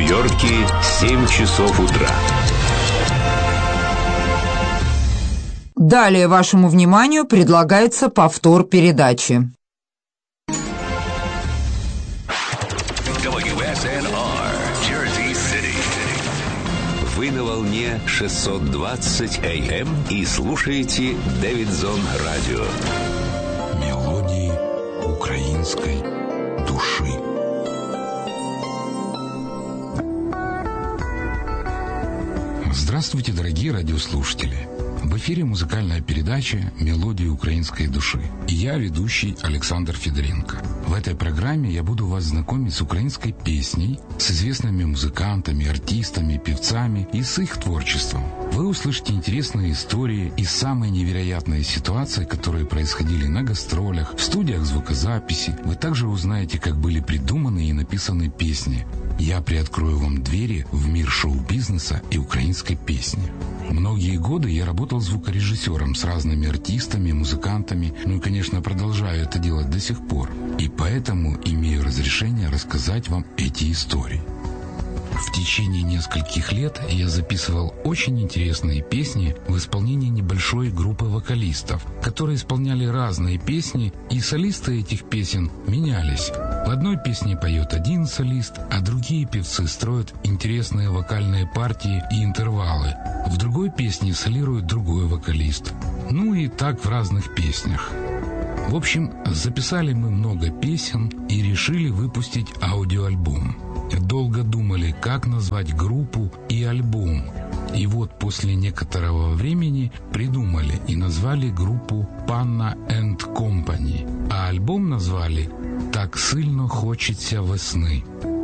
Нью-Йорке 7 часов утра. Далее вашему вниманию предлагается повтор передачи. WSNR, Jersey City. Вы на волне 620 AM и слушаете Дэвидсон Радио. Мелодии украинской души. Здравствуйте, дорогие радиослушатели! В эфире музыкальная передача «Мелодии украинской души». И я, ведущий Александр Федоренко. В этой программе я буду вас знакомить с украинской песней, с известными музыкантами, артистами, певцами и с их творчеством. Вы услышите интересные истории и самые невероятные ситуации, которые происходили на гастролях, в студиях звукозаписи. Вы также узнаете, как были придуманы и написаны песни. Я приоткрою вам двери в мир шоу-бизнеса и украинской песни. Многие годы я работал звукорежиссером с разными артистами, музыкантами, ну и, конечно, продолжаю это делать до сих пор. И поэтому имею разрешение рассказать вам эти истории. В течение нескольких лет я записывал очень интересные песни в исполнении небольшой группы вокалистов, которые исполняли разные песни, и солисты этих песен менялись. В одной песне поет один солист, а другие певцы строят интересные вокальные партии и интервалы. В другой песне солирует другой вокалист. Ну и так в разных песнях. В общем, записали мы много песен и решили выпустить аудиоальбом. Долго думали, как назвать группу и альбом. И вот после некоторого времени придумали и назвали группу «Panna and Company», а альбом назвали «Так сильно хочеться весны».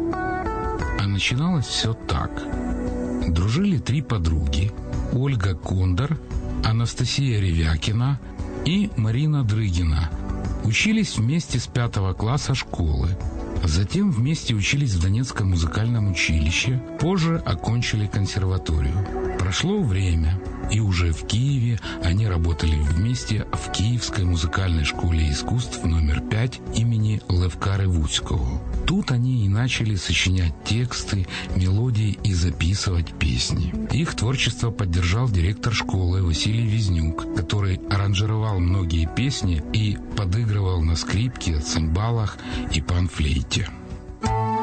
А начиналось все так. Дружили три подруги: Ольга Кондор, Анастасия Ревякина и Марина Дрыгина. Учились вместе с 5 класса школы. Затем вместе учились в Донецком музыкальном училище, позже окончили консерваторию. Прошло время, и уже в Киеве они работали вместе в Киевской музыкальной школе искусств номер 5 имени Левка Ревуцького. Тут они и начали сочинять тексты, мелодии и записывать песни. Их творчество поддержал директор школы Василий Везнюк, который аранжировал многие песни и подыгрывал на скрипке, цимбалах и панфлейте.